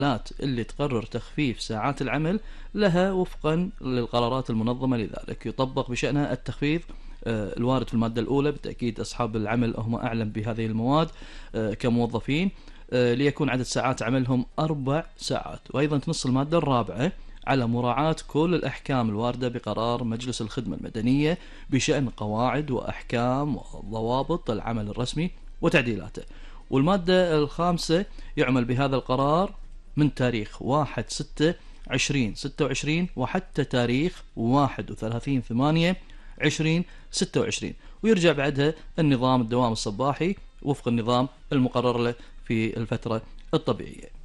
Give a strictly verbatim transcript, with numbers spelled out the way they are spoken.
اللي تقرر تخفيف ساعات العمل لها وفقا للقرارات المنظمة، لذلك يطبق بشأنها التخفيض آه، الوارد في المادة الأولى. بالتأكيد أصحاب العمل هم أعلم بهذه المواد آه، كموظفين، آه، ليكون عدد ساعات عملهم أربع ساعات. وأيضا تنص المادة الرابعة على مراعاة كل الأحكام الواردة بقرار مجلس الخدمة المدنية بشأن قواعد وأحكام وضوابط العمل الرسمي وتعديلاته. والمادة الخامسة يعمل بهذا القرار من تاريخ واحد ستة عشرين ستة وعشرين وحتى تاريخ واحد وثلاثين ثمانية عشرين ستة وعشرين، ويرجع بعدها النظام الدوام الصباحي وفق النظام المقرر له في الفترة الطبيعية.